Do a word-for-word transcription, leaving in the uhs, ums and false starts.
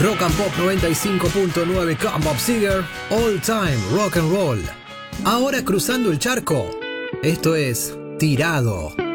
Rock and Pop noventa y cinco punto nueve con Bob Seger, All Time Rock and Roll. Ahora cruzando el charco, esto es Tirado.